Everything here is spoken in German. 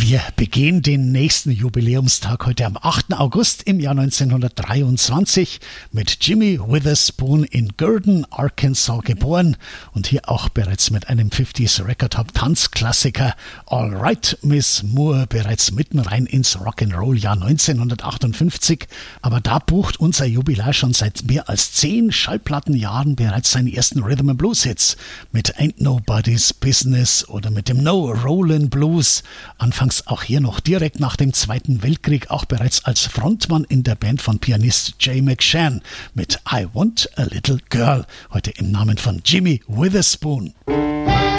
Wir begehen den nächsten Jubiläumstag heute am 8. August im Jahr 1923 mit Jimmy Witherspoon in Gurdon, Arkansas geboren und hier auch bereits mit einem 50s Record Hop Tanzklassiker All Right Miss Moore bereits mitten rein ins Rock'n'Roll-Jahr 1958. Aber da bucht unser Jubilar schon seit mehr als 10 Schallplattenjahren bereits seine ersten Rhythm & Blues Hits mit Ain't Nobody's Business oder mit dem No Rollin' Blues. Anfangs auch hier noch direkt nach dem Zweiten Weltkrieg auch bereits als Frontmann in der Band von Pianist Jay McShann mit I Want a Little Girl, heute im Namen von Jimmy Witherspoon.